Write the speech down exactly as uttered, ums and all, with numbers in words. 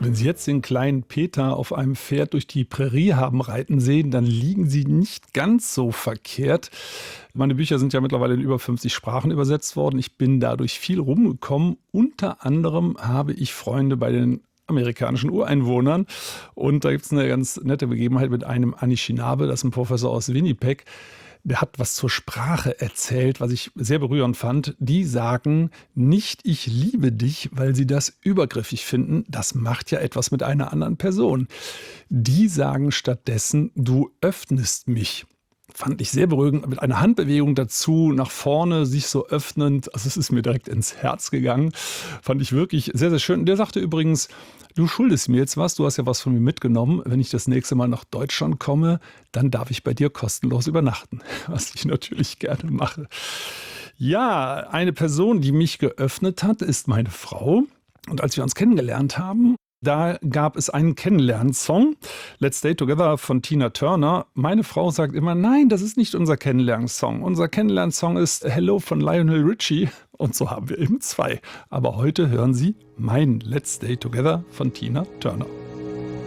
Wenn Sie jetzt den kleinen Peter auf einem Pferd durch die Prärie haben reiten sehen, dann liegen Sie nicht ganz so verkehrt. Meine Bücher sind ja mittlerweile in über fünfzig Sprachen übersetzt worden. Ich bin dadurch viel rumgekommen. Unter anderem habe ich Freunde bei den amerikanischen Ureinwohnern. Und da gibt es eine ganz nette Begebenheit mit einem Anishinaabe, das ist ein Professor aus Winnipeg. Der hat was zur Sprache erzählt, was ich sehr berührend fand. Die sagen nicht, ich liebe dich, weil sie das übergriffig finden. Das macht ja etwas mit einer anderen Person. Die sagen stattdessen, du öffnest mich. Fand ich sehr beruhigend, mit einer Handbewegung dazu, nach vorne, sich so öffnend. Also es ist mir direkt ins Herz gegangen. Fand ich wirklich sehr, sehr schön. Der sagte übrigens, du schuldest mir jetzt was, du hast ja was von mir mitgenommen. Wenn ich das nächste Mal nach Deutschland komme, dann darf ich bei dir kostenlos übernachten. Was ich natürlich gerne mache. Ja, eine Person, die mich geöffnet hat, ist meine Frau. Und als wir uns kennengelernt haben, da gab es einen Kennenlernsong, Let's Stay Together von Tina Turner. Meine Frau sagt immer, nein, das ist nicht unser Kennenlernsong. Unser Kennenlernsong ist Hello von Lionel Richie. Und so haben wir eben zwei. Aber heute hören Sie mein Let's Stay Together von Tina Turner.